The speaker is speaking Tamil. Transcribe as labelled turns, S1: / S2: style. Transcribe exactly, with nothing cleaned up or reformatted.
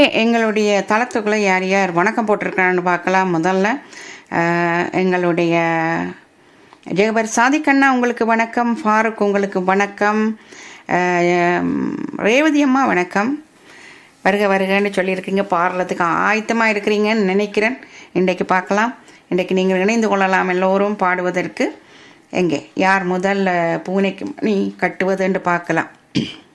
S1: எங்களுடைய தளத்துக்குள்ளே யார் யார் வணக்கம் போட்டிருக்கிறான்னு பார்க்கலாம். முதல்ல அஹ், எங்களுடைய ஜெகபர் சாதிக்கண்ணா உங்களுக்கு வணக்கம், ஃபாரூக் உங்களுக்கு வணக்கம், அஹ், ரேவதி அம்மா வணக்கம், வருக வருகன்னு சொல்லியிருக்கீங்க, பாடுறதுக்கு ஆயத்தமாக இருக்கிறீங்கன்னு நினைக்கிறேன். இன்றைக்கு பார்க்கலாம், இன்றைக்கு நீங்கள் இணைந்து கொள்ளலாம் எல்லோரும் பாடுவதற்கு. எங்கே யார் முதல்ல பூனைக்கு நீ கட்டுவதுன்னு பார்க்கலாம்.